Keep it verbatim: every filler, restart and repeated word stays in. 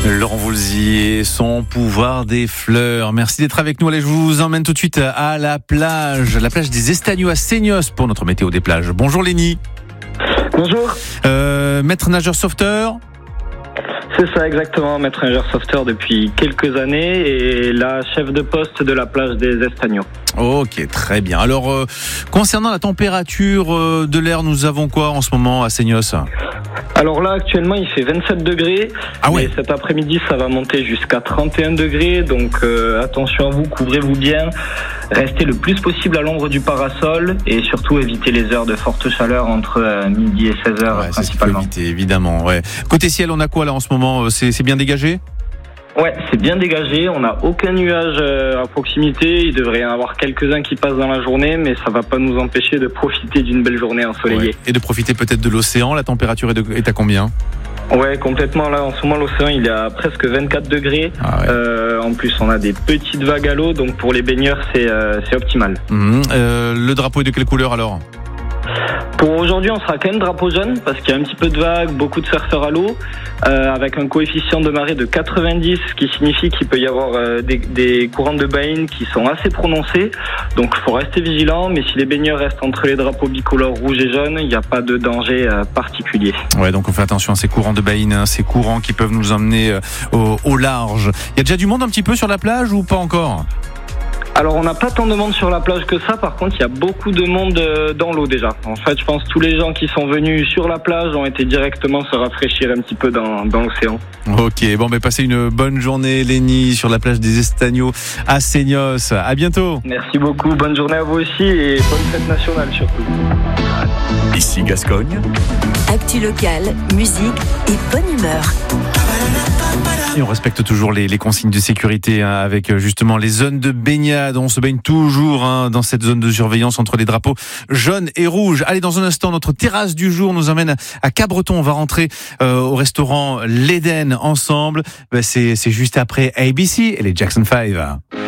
Laurent Voulzy et son pouvoir des fleurs. Merci d'être avec nous. Allez, je vous emmène tout de suite à la plage, la plage des Estagnos à Seignos pour notre météo des plages. Bonjour Lénie. Bonjour. Euh, maître nageur sauveteur. C'est ça exactement, maître nageur sauveteur depuis quelques années et la chef de poste de la plage des Estagnos. Ok, très bien. Alors, euh, concernant la température euh, de l'air, nous avons quoi en ce moment à Seignos ? Alors là, actuellement, il fait vingt-sept degrés. Ah ouais. Et cet après-midi, ça va monter jusqu'à trente et un degrés. Donc, euh, attention à vous, couvrez-vous bien. Restez le plus possible à l'ombre du parasol et surtout évitez les heures de forte chaleur entre euh, midi et seize heures ouais, principalement. C'est ce qu'il faut éviter, évidemment. Ouais. Côté ciel, on a quoi là en ce moment ? C'est, c'est bien dégagé ? Ouais, c'est bien dégagé. On n'a aucun nuage euh, à proximité. Il devrait y en avoir quelques-uns qui passent dans la journée, mais ça va pas nous empêcher de profiter d'une belle journée ensoleillée. Ouais. Et de profiter peut-être de l'océan. La température est, de, est à combien ? Ouais, complètement. Là, en ce moment, l'océan, il est à presque vingt-quatre degrés. Ah ouais. Euh, en plus, on a des petites vagues à l'eau, donc pour les baigneurs, c'est, euh, c'est optimal. Mmh. Euh, le drapeau est de quelle couleur alors ? Pour aujourd'hui, on sera quand même drapeau jaune parce qu'il y a un petit peu de vagues, beaucoup de surfeurs à l'eau, euh, avec un coefficient de marée de quatre-vingt-dix, ce qui signifie qu'il peut y avoir euh, des, des courants de baleines qui sont assez prononcés. Donc, il faut rester vigilant. Mais si les baigneurs restent entre les drapeaux bicolores rouge et jaune, il n'y a pas de danger euh, particulier. Ouais, donc on fait attention à ces courants de baleines, hein, ces courants qui peuvent nous emmener euh, au, au large. Il y a déjà du monde un petit peu sur la plage ou pas encore ? Alors, on n'a pas tant de monde sur la plage que ça. Par contre, il y a beaucoup de monde dans l'eau déjà. En fait, je pense que tous les gens qui sont venus sur la plage ont été directement se rafraîchir un petit peu dans, dans l'océan. Ok, bon, mais passez une bonne journée, Lénie, sur la plage des Estagnos à Seignos. À bientôt. Merci beaucoup. Bonne journée à vous aussi et bonne fête nationale surtout. Ici Gascogne. Actu local, musique et bonne humeur. Et on respecte toujours les, les consignes de sécurité hein, avec justement les zones de baignade. On se baigne toujours hein, dans cette zone de surveillance entre les drapeaux jaunes et rouges. Allez, dans un instant, notre terrasse du jour nous emmène à Cabreton. On va rentrer euh, au restaurant L'Éden ensemble. Ben, c'est, c'est juste après A B C et les Jackson five.